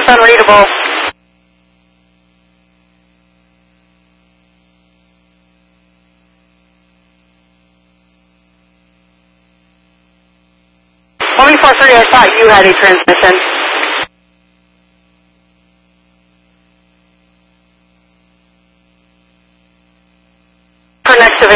unreadable. I thought you had a transmission. For next available.